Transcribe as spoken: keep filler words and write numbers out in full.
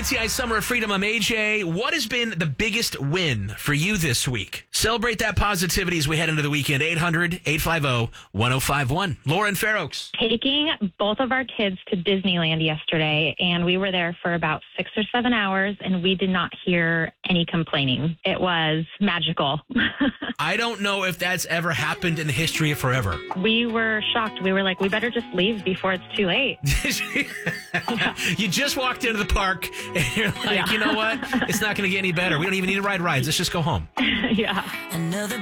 T I Summer of Freedom. I'm A J. What has been the biggest win for you this week? Celebrate that positivity as we head into the weekend. eight hundred, eight five zero, one zero five one. Lauren Fair Oaks. Taking both of our kids to Disneyland yesterday, and we were there for about six or seven hours, and we did not hear any complaining. It was magical. I don't know if that's ever happened in the history of forever. We were shocked. We were like, we better just leave before it's too late. Yeah. You just walked into the park, and you're like, Yeah. you know what? It's not going to get any better. We don't even need to ride rides. Let's just go home. Yeah. Another